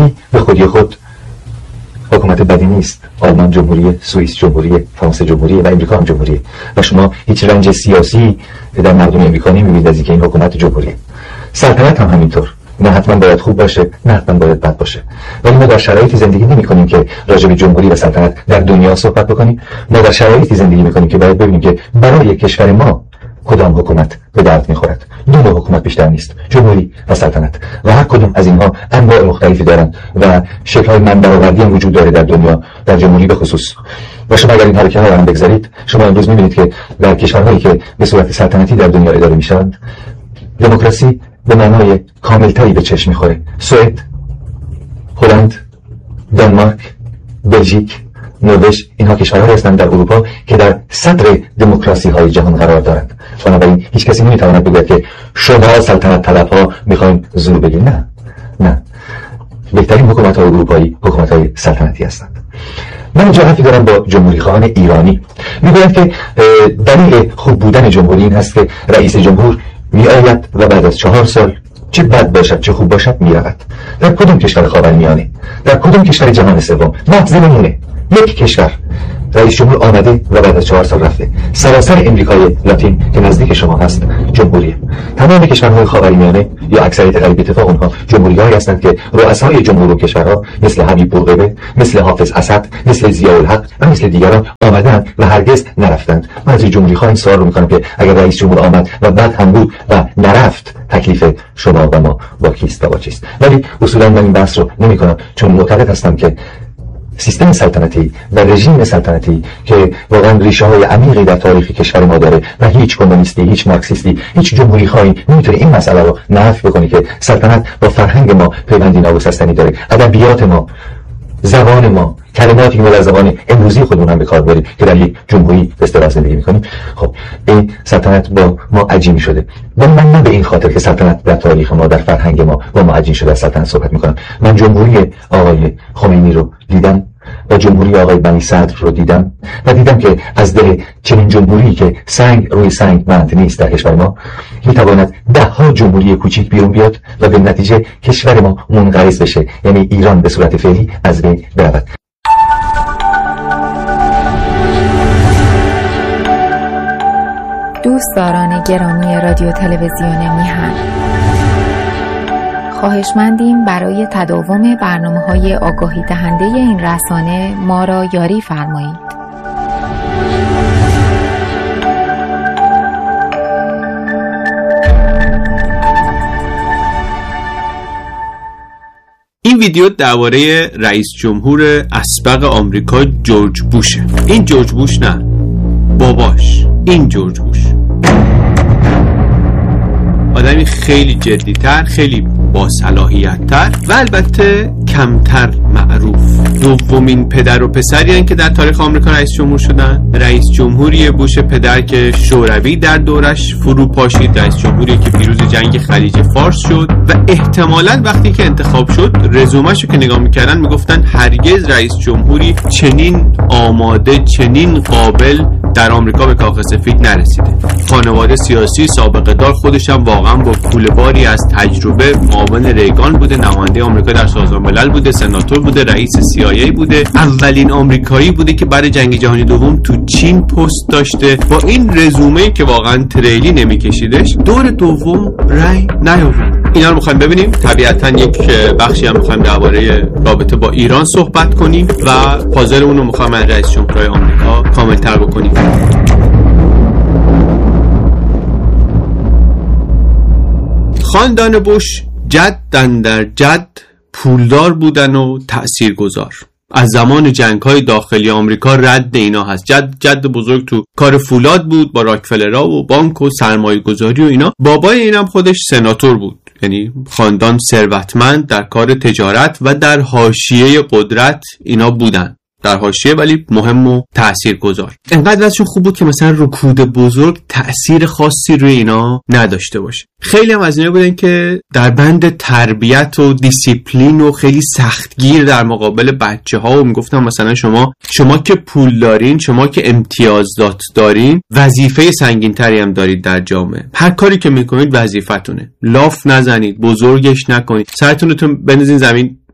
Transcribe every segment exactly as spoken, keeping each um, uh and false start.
ترکی به خودی خود حکومت بدی نیست. آلمان جمهوریه، سوئیس جمهوریه، فرانسه جمهوریه و امریکا هم جمهوریه و شما هیچ رنج سیاسی در مردم امریکا نمی‌بینید از اینکه این حکومت جمهوریه. سلطنت هم همینطور، نه حتما باید خوب باشه نه حتما باید بد باشه، ولی ما در شرایطی زندگی نمی‌کنیم که راجع به جمهوری و سلطنت در دنیا صحبت بکنیم. ما در شرایطی زندگی می‌کنیم که باید ببینیم که برای کشور ما کدام حکومت به درد می‌خورد. دو نوع حکومت بیشتر نیست، جمهوری و سلطنت، و هر کدوم از اینها انواع مختلفی دارند و شکل‌های منبع‌آوردی هم وجود داره در دنیا، در جمهوری به خصوص. و شما اگر اینها رو کنار هم بگذارید، شما امروز می‌بینید که در کشورهایی که به صورت سلطنتی در دنیا اداره می‌شوند، دموکراسی به معنای کاملتری به چشم می‌خوره. سوئد، هلند، دانمارک، بلژیک، نروژ، اینها کشورهایی هستند در اروپا که در صدر دموکراسی های جهان قرار دارند. بنابراین هیچ کسی نمیتواند بگوید که شما سلطنت طلبها میخواین زور بگیرید. نه نه، بهترین حکومت های اروپایی حکومت های سلطنتی هستند. من اینجا حرفی دارم با جمهوری خواهان ایرانی. میگوید که دلیل خوب بودن جمهوری این هست که رئیس جمهور میآید و بعد از چهار سال چه بد باشد چه خوب باشد میرود. در کدوم کشور خاورمیانه، در کدوم کشور جهان سوم، محض نمونه یک کشور رئیس جمهور آمده و بعد از چهار سال رفته. سراسر امریکای لاتین که نزدیک شما هست جمهوریه. تمام کشورهای خاورمیانه یا اکثریت غریب اتفاق اونها جمهوری‌هایی هستند که رؤسای جمهور و کشورها مثل حبیب بورقیبه، مثل حافظ اسد، مثل ضیاءالحق و مثل دیگران آمدن و هرگز نرفتند. من از جمهوری‌خواه این سوال رو می‌کنم که اگر رئیس جمهور آمد و بعد هم بود و نرفت، تکلیف شما و ما با کیست و با چیست؟ ولی اصولاً من این بحث رو نمی‌کنم، چون معتقد هستم که سیستم سلطنتی و رژیم سلطنتی که واقعا ریشه های عمیقی در تاریخ کشور ما داره و هیچ کمونیستی، هیچ مارکسیستی، هیچ جمهوری خواهی نمیتونه این مسئله رو نفی بکنه که سلطنت با فرهنگ ما پیوندی ناگسستنی داره. ادبیات ما، زبان ما، کلماتی که ما در زبان امروزی خودمون هم به کار بریم که در یک جمهوری به اصطلاح زندگی میکنیم، خب این سلطنت با ما عجین شده. و من نه به این خاطر که سلطنت در تاریخ ما، در فرهنگ ما با ما عجین شده از سلطنت صحبت میکنم. من جمهوری آقای خمینی رو دیدم و جمهوری آقای بنی صدر رو دیدم و دیدم که از دل چنین جمهوری که سنگ روی سنگ ماند نیست در کشور ما، میتواند ده ها جمهوری کوچیک بیرون بیاد و به نتیجه کشور ما منقرض بشه، یعنی ایران به صورت فعلی از بین برود. دوستداران گرامی رادیو تلویزیون میهن، خواهشمندیم برای تداوم برنامه‌های آگاهی دهنده این رسانه ما را یاری فرمایید. این ویدیو درباره رئیس جمهور اسبق آمریکا جورج بوشه. این جورج بوش نه، باباش، این جورج بوش، آدمی خیلی جدی‌تر، خیلی با صلاحیت‌تر و البته کمتر معروف. دومین پدر و پسری هستند که در تاریخ آمریکا رئیس جمهور شدن. رئیس جمهوری بوش پدر که شوروی در دورش فرو پاشید، رئیس جمهوری که پیروز جنگ خلیج فارس شد و احتمالاً وقتی که انتخاب شد رزومه‌شو که نگاه می‌کردن میگفتن هرگز رئیس جمهوری چنین آماده، چنین قابل در آمریکا به کاخ سفید نرسیده. خانواده سیاسی سابقه دار، خودش هم واقعا با کوله‌باری از تجربه، معاون ریگان بوده، نماینده آمریکا در سازمان ملل بوده، سناتور بوده، رئیس سی آی ای بوده، اولین آمریکایی بوده که برای جنگ جهانی دوم تو چین پست داشته. با این رزومه‌ای که واقعا تریلی نمی‌کشیدش، دور دوم رأی نیاورد. اینا رو می‌خوایم ببینیم. طبیعتاً یک بخشی هم می‌خوایم درباره رابطه با ایران صحبت کنیم و پازل اون رو می‌خوایم از رئیس جمهوری آمریکا کامل‌تر بکنیم. خاندان بوش جدن در جد پولدار بودن و تأثیرگذار. از زمان جنگ‌های داخلی آمریکا رد اینا هست. جد جد بزرگ تو کار فولاد بود با راکفلرها و بانک و سرمایه‌گذاری و اینا. بابای اینم خودش سناتور بود. یعنی خاندان ثروتمند در کار تجارت و در حاشیه قدرت اینا بودن. در حاشیه ولی مهم و تاثیرگذار. انقدر ازشون خوب بود که مثلا رکود بزرگ تأثیر خاصی روی اینا نداشته باشه. خیلی هم از اینا بودن که در بند تربیت و دیسیپلین و خیلی سختگیر در مقابل بچه‌ها و میگفتن مثلا شما شما که پول دارین، شما که امتیازات دارین، وظیفه سنگین‌تری هم دارید در جامعه. هر کاری که میکنید وظیفتونه. لاف نزنید، بزرگش نکنید. سرتون رو بندازین زمین،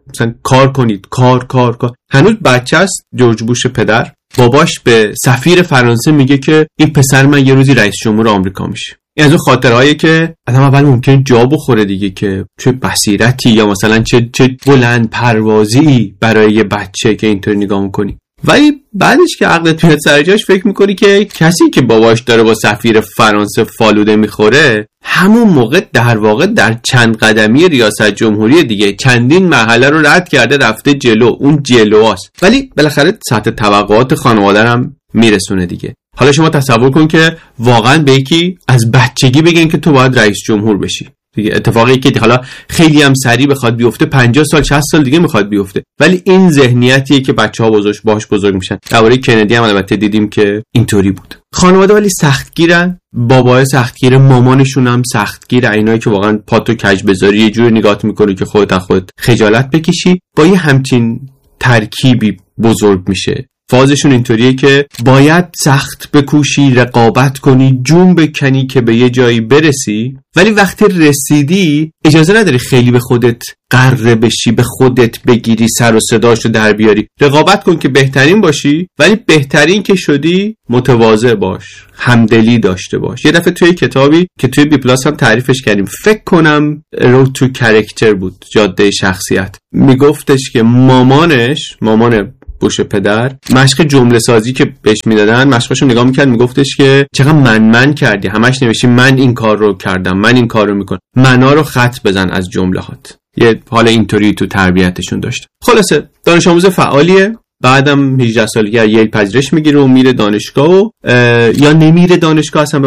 مثلا کار کنید، کار کار کار. هنوز بچه است جورج بوش پدر، باباش به سفیر فرانسه میگه که این پسر من یه روزی رئیس جمهور آمریکا میشه. این از اون خاطرهایی که آدم اول ممکنه جا بخوره دیگه، که چه بصیرتی یا مثلا چه چه بلند پروازی برای یه بچه که اینطور نگاه میکنی. ولی بعدش که عقلت میاد سر جاش فکر میکنی که کسی که باباش داره با سفیر فرانسه فالوده میخوره، همون موقع در واقع در چند قدمی ریاست جمهوری دیگه چندین مرحله رو رد کرده رفته جلو، اون جلواست، ولی بالاخره سطح توقعات خانواده هم میرسونه دیگه. حالا شما تصور کن که واقعا به یکی از بچگی بگن که تو باید رئیس جمهور بشی دیگه. اتفاقی که حالا خیلی هم سریع بخواد بیفته، پنجاه سال شصت سال دیگه میخواد بیفته، ولی این ذهنیتیه که بچه‌ها بزرگ باهاش بزرگ میشن. درباره کندی هم البته دیدیم که اینطوری بود. خانواده ولی سختگیرن، بابای سختگیره، مامانشون هم سختگیره، اینایی که واقعا پاتو کج بذاری یه جوری نگات میکنی که خودت از خودت خجالت بکشی. با یه همچین ترکیبی بزرگ میشه. فازشون اینطوریه که باید سخت بکوشی، رقابت کنی، جون بکنی که به یه جایی برسی، ولی وقتی رسیدی اجازه نداری خیلی به خودت غره بشی، به خودت بگیری، سر و صداشو در بیاری. رقابت کن که بهترین باشی، ولی بهترین که شدی متواضع باش، همدلی داشته باش. یه دفعه توی کتابی که توی بی پلاس هم تعریفش کردیم، فکر کنم رود تو کاراکتر بود، جاده شخصیت، میگفتش که مامانش، مامان بوش پدر، مشق جمله سازی که بهش میدادن، مشقشو نگاه میکرد، میگفتش که چقدر من من کردی، همش نوشتی من این کار رو کردم، من این کار رو میکنم، منا رو خط بزن از جملهات. یه حال اینطوری تو تربیتشون داشته. خلاصه دانش آموز فعالیه، بعدم هجده سالگی ییل پذیرش میگیره و میره دانشگاه و یا نمیره دانشگاه اصلا